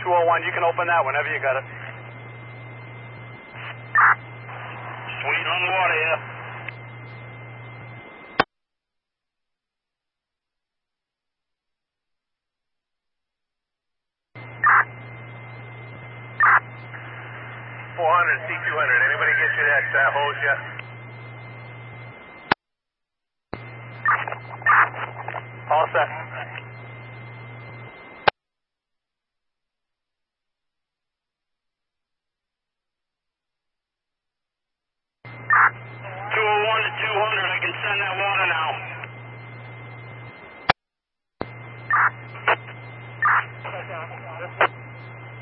201, you can open that whenever you got it. Sweet on the water, yeah. C200. Anybody get you that hose yet? All set. To 200, I can send that